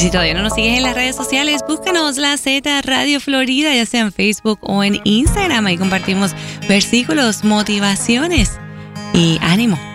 si todavía no nos sigues en las redes sociales, búscanos La Z Radio Florida, ya sea en Facebook o en Instagram. Ahí compartimos versículos, motivaciones y ánimo.